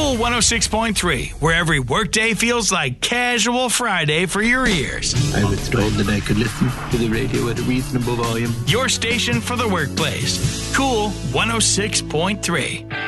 Cool 106.3, where every workday feels like casual Friday for your ears. I was told that I could listen to the radio at a reasonable volume. Your station for the workplace. Cool 106.3.